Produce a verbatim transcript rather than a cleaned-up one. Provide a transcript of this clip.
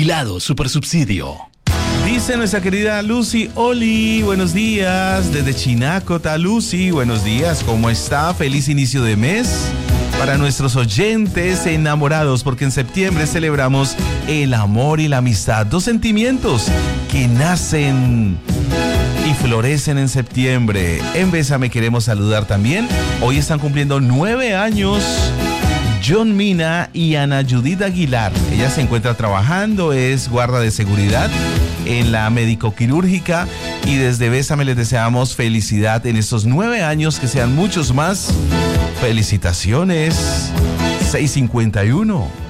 Afilado Supersubsidio. Dice nuestra querida Lucy, Oli, buenos días, desde Chinacota. Lucy, buenos días, ¿cómo está? Feliz inicio de mes para nuestros oyentes enamorados, porque en septiembre celebramos el amor y la amistad, dos sentimientos que nacen y florecen en septiembre. En Bésame queremos saludar también, hoy están cumpliendo nueve años John Mina y Ana Judith Aguilar. Ella se encuentra trabajando, es guarda de seguridad en la médico-quirúrgica, y desde Bésame les deseamos felicidad en estos nueve años, que sean muchos más. Felicitaciones. seis cincuenta y uno.